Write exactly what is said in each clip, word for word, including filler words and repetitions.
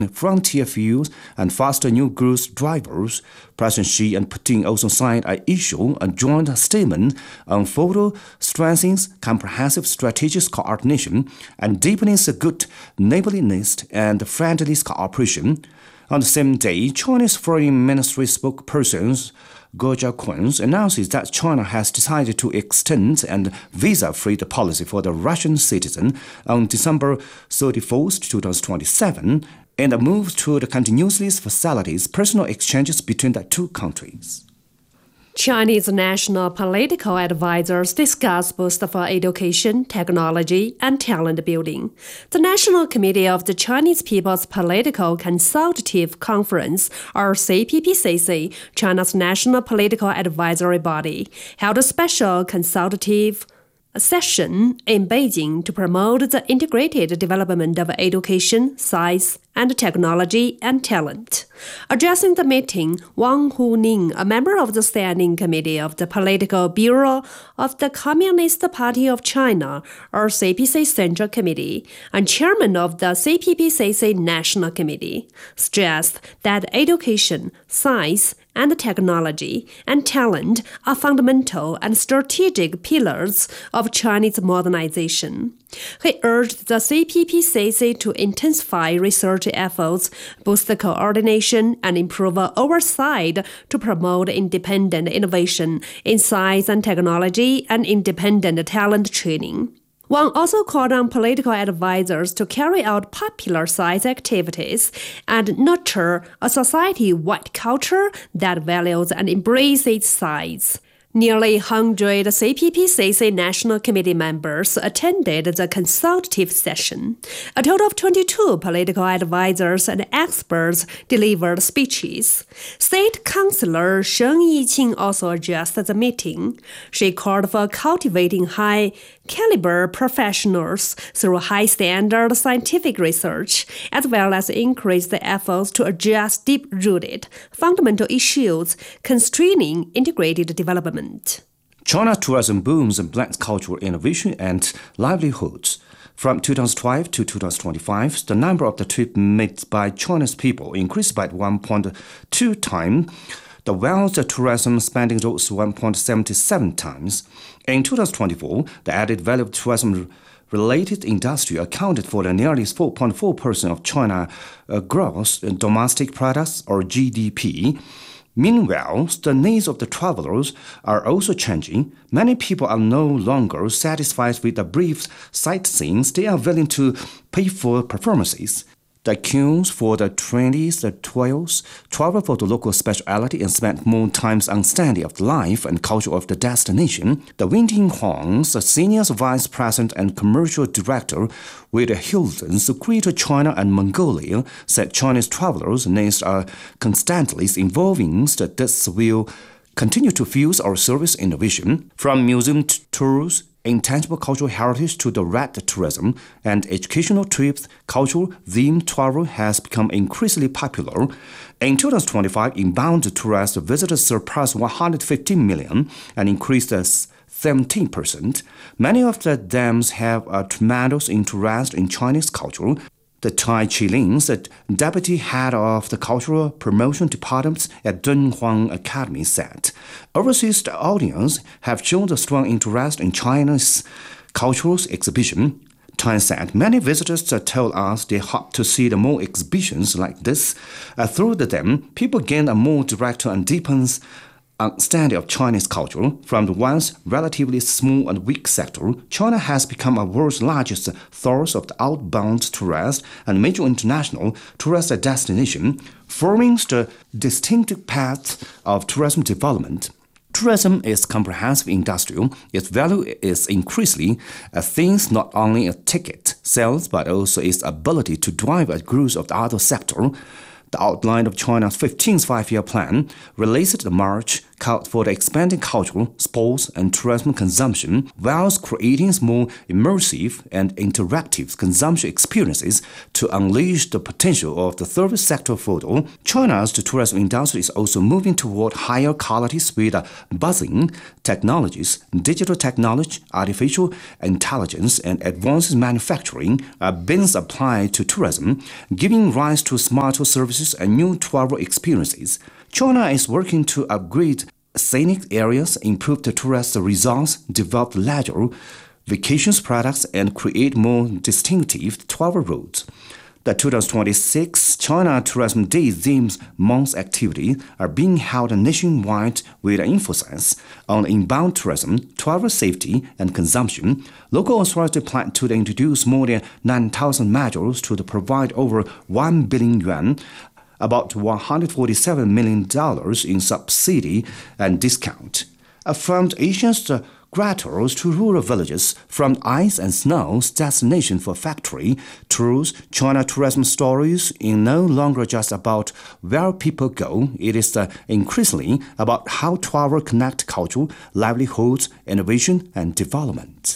frontier fields and faster new growth drivers. President Xi and Putin also signed an issue a joint statement on further strengthening comprehensive strategic coordination and deepening the good neighborliness and friendly cooperation. On the same day, China's Foreign Ministry spokesperson Ge Jiakun announces that China has decided to extend a visa-free policy for the Russian citizen on December thirty-first, twenty twenty-seven, and a move to the continuously facilitates personal exchanges between the two countries. Chinese national political advisors discuss boosts for education, technology, and talent building. The National Committee of the Chinese People's Political Consultative Conference, or C P P C C, China's national political advisory body, held a special consultative session in Beijing to promote the integrated development of education, science, and technology and talent. Addressing the meeting, Wang Huning, a member of the Standing Committee of the Political Bureau of the Communist Party of China, or C P C Central Committee, and chairman of the C P P C C National Committee, stressed that education, science, and technology and talent are fundamental and strategic pillars of Chinese modernization. He urged the C P P C C to intensify research efforts, boost the coordination, and improve oversight to promote independent innovation in science and technology and independent talent training. Wang also called on political advisors to carry out popular science activities and nurture a society-wide culture that values and embraces science. Nearly one hundred C P P C C National Committee members attended the consultative session. A total of twenty-two political advisors and experts delivered speeches. State Councillor Sheng Yiqing also addressed the meeting. She called for cultivating high-caliber professionals through high-standard scientific research, as well as increase the efforts to address deep-rooted, fundamental issues constraining integrated development. China tourism booms and blends cultural innovation and livelihoods. From two thousand twelve to two thousand twenty-five, the number of the trips made by Chinese people increased by one point two times. The wealth of tourism spending rose one point seven seven times. In two thousand twenty-four, the added value of tourism-related industry accounted for the nearly four point four percent of China's uh, gross domestic products, or G D P. Meanwhile, the needs of the travelers are also changing. Many people are no longer satisfied with the brief sightseeing. They are willing to pay for performances. The queues for the twenties, the twelves, travel for the local speciality and spend more time understanding of the life and culture of the destination. The Winding Huang, the senior vice president and commercial director with the Hilton's Greater China and Mongolia, said Chinese travelers' needs are constantly evolving. That this will continue to fuel our service innovation, from museum tours, intangible cultural heritage to the red tourism and educational trips. Cultural themed travel has become increasingly popular. In two thousand twenty-five, inbound tourist visitors surpassed one hundred fifteen million and increased as seventeen percent. Many of them have a tremendous interest in Chinese culture. The Tai Qilin, the deputy head of the Cultural Promotion Department at Dunhuang Academy, said, overseas audience have shown a strong interest in China's cultural exhibition. Tai said, many visitors told us they hope to see the more exhibitions like this. Uh, through them, people gain a more direct and deepens understanding of Chinese culture. From the once relatively small and weak sector, China has become a world's largest source of the outbound tourists and major international tourist destination, forming the distinctive path of tourism development. Tourism is comprehensive industry. Its value is increasingly a thing not only a ticket sales, but also its ability to drive a growth of the other sector. The outline of China's fifteenth five-year plan, released in March, called for the expanding cultural, sports, and tourism consumption, whilst creating more immersive and interactive consumption experiences to unleash the potential of the service sector further. China's tourism industry is also moving toward higher qualities with buzzing technologies, digital technology, artificial intelligence, and advanced manufacturing are being applied to tourism, giving rise to smarter services and new travel experiences. China is working to upgrade scenic areas, improve the tourist results, develop leisure vacations products, and create more distinctive travel routes. The two thousand twenty-six China Tourism Day themed month activities are being held nationwide with an emphasis on inbound tourism, travel safety, and consumption. Local authorities plan to introduce more than nine thousand measures to provide over one billion yuan, about one hundred forty-seven million dollars in subsidy and discount. Affirmed Asia's grattles to rural villages, from ice and snow destination for factory tours, China tourism stories is no longer just about where people go. It is uh, increasingly about how travel connect culture, livelihoods, innovation, and development.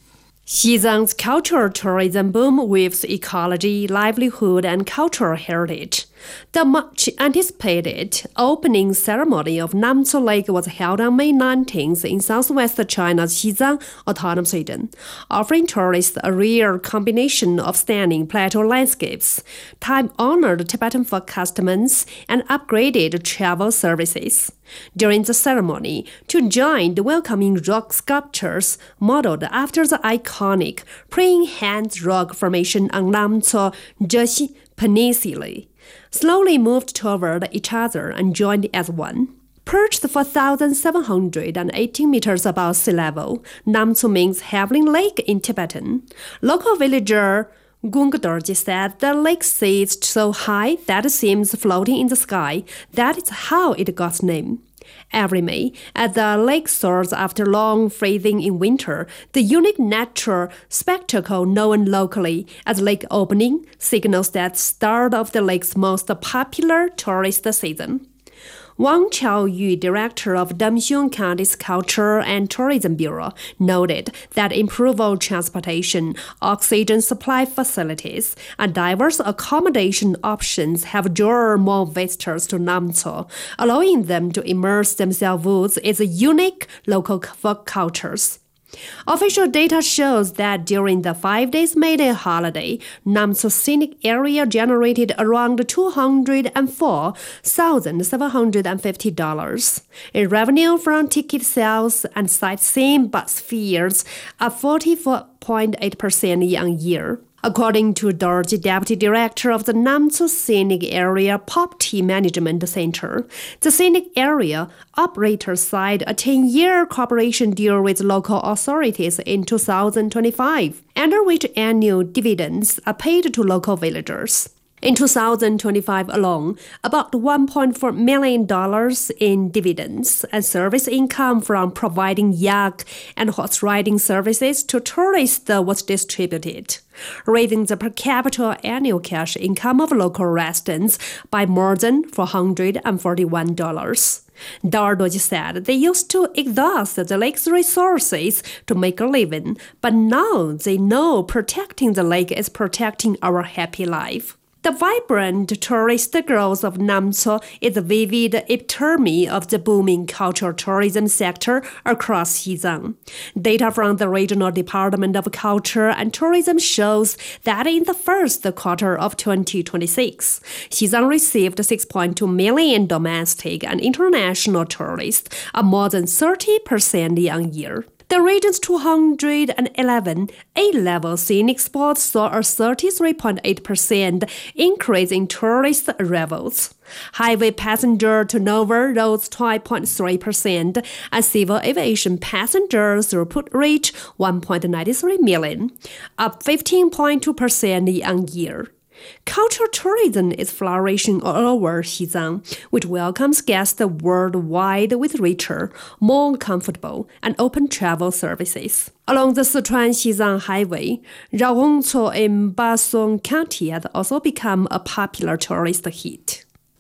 Xizang's cultural tourism boom weaves ecology, livelihood, and cultural heritage. The much-anticipated opening ceremony of Namco Lake was held on May nineteenth in southwest China's Xizang Autonomous Region, offering tourists a rare combination of stunning plateau landscapes, time-honored Tibetan folk customs, and upgraded travel services. During the ceremony, two giant welcoming rock sculptures modeled after the iconic praying hands rock formation on Namco Zheji Peninsula slowly moved toward each other and joined as one. Perched four thousand seven hundred eighteen meters above sea level, Namco means Heavenly Lake in Tibetan. Local villager Gungdorji said the lake sits so high that it seems floating in the sky. That is how it got its name. Every May, as the lake soars after long freezing in winter, the unique natural spectacle known locally as lake opening signals the start of the lake's most popular tourist season. Wang Qiaoyu, director of Damxiong County's Culture and Tourism Bureau, noted that improved transportation, oxygen supply facilities, and diverse accommodation options have drawn more visitors to Namco, allowing them to immerse themselves in its unique local folk cultures. Official data shows that during the five days May Day holiday, Namco scenic area generated around two hundred four thousand seven hundred fifty dollars in revenue from ticket sales and sightseeing bus fares, up forty-four point eight percent year-on-year. According to Dorji, Deputy Director of the Namco Scenic Area Property Management Center, the scenic area operators signed a ten-year cooperation deal with local authorities in two thousand twenty-five, under which annual dividends are paid to local villagers. In two thousand twenty-five alone, about one point four million dollars in dividends and service income from providing yak and horse riding services to tourists was distributed, raising the per capita annual cash income of local residents by more than four hundred forty-one dollars. Dorji said they used to exhaust the lake's resources to make a living, but now they know protecting the lake is protecting our happy life. The vibrant tourist growth of Namco is a vivid epitome of the booming cultural tourism sector across Xizang. Data from the Regional Department of Culture and Tourism shows that in the first quarter of twenty twenty-six, Xizang received six point two million domestic and international tourists, up more than thirty percent year-on-year. The region's two hundred eleven A-level scenic spots saw a thirty-three point eight percent increase in tourist arrivals. Highway passenger turnover rose twelve point three percent, and civil aviation passenger throughput reached one point nine three million, up fifteen point two percent year-on-year. Cultural tourism is flourishing all over Xizang, which welcomes guests worldwide with richer, more comfortable, and open travel services. Along the Sichuan-Xizang Highway, Raohongco in Basong County has also become a popular tourist hit.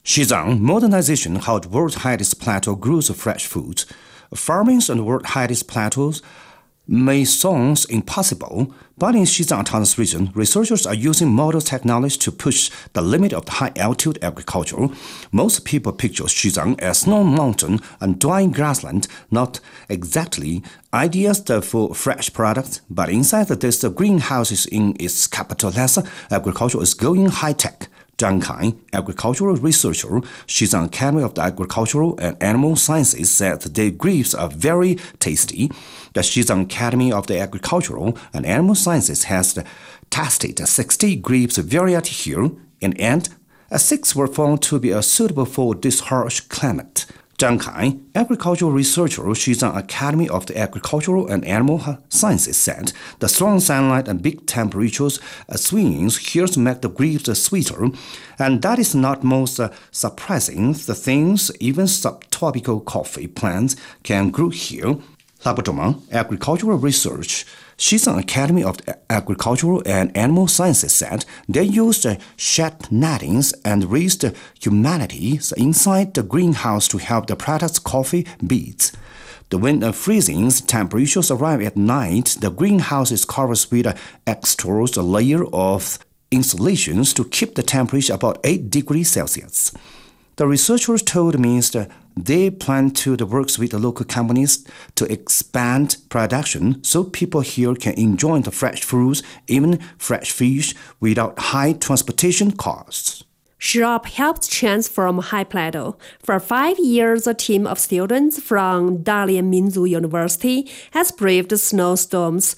Xizang modernization held world highest plateau grows fresh food. Farming on the world highest plateaus may sound impossible, but in Xizang Autonomous Region, researchers are using modern technology to push the limit of the high-altitude agriculture. Most people picture Xizang as snow mountain and dry grassland, not exactly ideas for fresh products, but inside this greenhouses in its capital Lhasa, agriculture is going high-tech. Zhang Kai, agricultural researcher, Xizang Academy of the Agricultural and Animal Sciences, said the grapes are very tasty. The Xizang Academy of the Agricultural and Animal Sciences has tested sixty grapes variety here, and, and six were found to be suitable for this harsh climate. Zhang Kai, agricultural researcher, Xizang Academy of the Agricultural and Animal Sciences, said the strong sunlight and big temperatures swings here make the grapes sweeter, and that is not most uh, surprising. The things even subtropical coffee plants can grow here. Labodoma, agricultural research, Xizang Academy of Agricultural and Animal Sciences said they used shed nettings and raised humidity inside the greenhouse to help the product's coffee beets. The when the freezing temperatures arrive at night, the greenhouse is covered with an extra layer of insulations to keep the temperature about eight degrees Celsius. The researchers told me that they plan to work with the local companies to expand production so people here can enjoy the fresh fruits, even fresh fish, without high transportation costs. Shrub helped transform High Plateau. For five years, a team of students from Dalian Minzu University has braved snowstorms,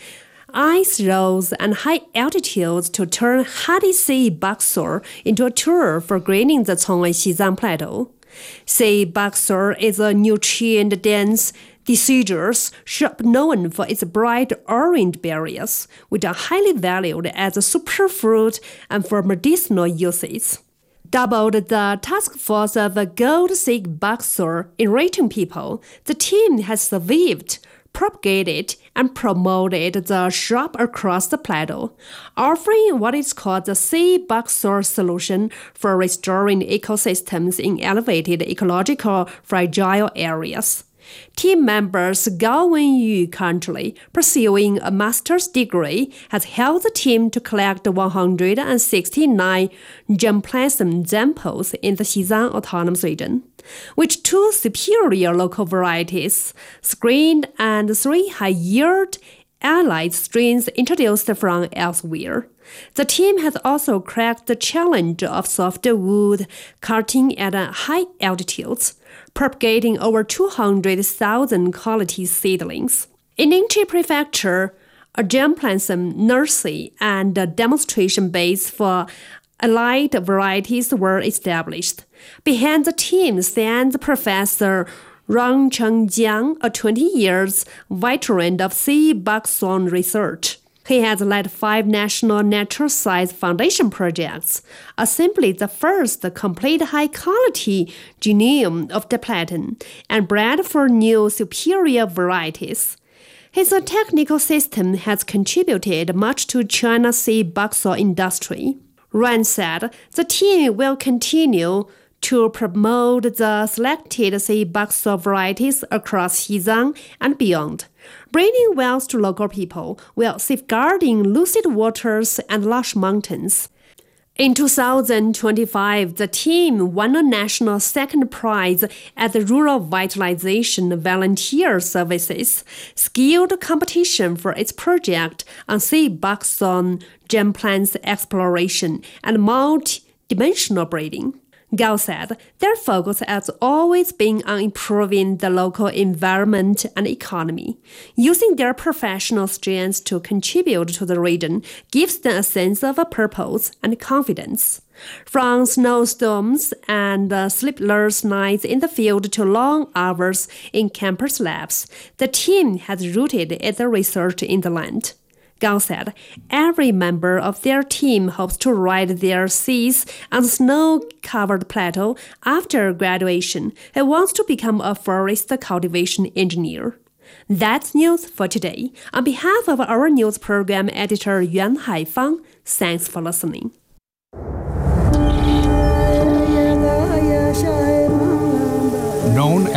ice roads, and high altitudes to turn hardy sea buckthorn into a tour for greening the Congwei Xizang Plateau. Sea buckthorn is a nutrient-dense deciduous shrub known for its bright orange berries, which are highly valued as a superfruit and for medicinal uses. Doubled the task force of gold-seek buckthorn enriching people, the team has survived, propagated, and promoted the shrub across the plateau, offering what is called the sea buckthorn solution for restoring ecosystems in elevated ecological fragile areas. Team members Gao Wenyu, currently pursuing a master's degree, has helped the team to collect one hundred sixty-nine germplasm samples in the Xizang Autonomous Region, which two superior local varieties screened and three high-yield allied strains introduced from elsewhere. The team has also cracked the challenge of softwood cutting at high altitudes, propagating over two hundred thousand quality seedlings. In Ningxi Prefecture, a germplasm nursery and a demonstration base for allied varieties were established. Behind the team stands Professor Rang Chengjiang, a twenty years veteran of sea buckthorn research. He has led five national natural science foundation projects, assembling the first complete high-quality genome of the plateau, and bred for new superior varieties. His technical system has contributed much to China's sea buckthorn industry. Ran said the team will continue to promote the selected sea buckthorn varieties across Xizang and beyond, bringing wealth to local people while safeguarding lucid waters and lush mountains. In two thousand twenty-five, the team won a national second prize at the Rural Vitalization Volunteer Services skilled competition for its project on sea buckthorn germplasm exploration and multi-dimensional breeding. Gao said their focus has always been on improving the local environment and economy. Using their professional strengths to contribute to the region gives them a sense of a purpose and confidence. From snowstorms and uh, sleepless nights in the field to long hours in campus labs, the team has rooted its research in the land. Gao said every member of their team hopes to ride their seas on the snow-covered plateau after graduation and wants to become a forest cultivation engineer. That's news for today. On behalf of our news program editor Yuan Haifang, thanks for listening.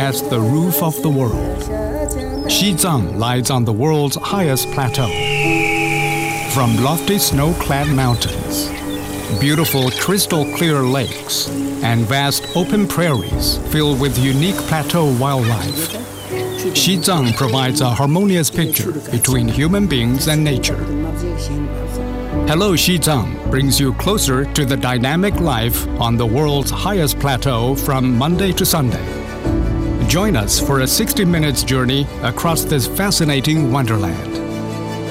as the roof of the world. Xizang lies on the world's highest plateau. From lofty snow-clad mountains, beautiful crystal-clear lakes, and vast open prairies filled with unique plateau wildlife, Xizang provides a harmonious picture between human beings and nature. Hello Xizang brings you closer to the dynamic life on the world's highest plateau from Monday to Sunday. Join us for a sixty minutes journey across this fascinating wonderland.